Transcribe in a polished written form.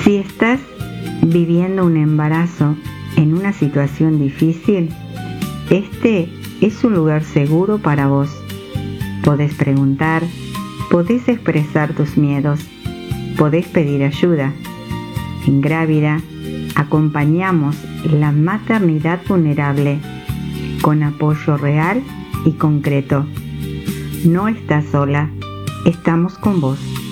Si estás viviendo un embarazo en una situación difícil, este es un lugar seguro para vos. Podés preguntar, podés expresar tus miedos, podés pedir ayuda. En Grávida acompañamos la maternidad vulnerable con apoyo real y concreto. No estás sola, estamos con vos.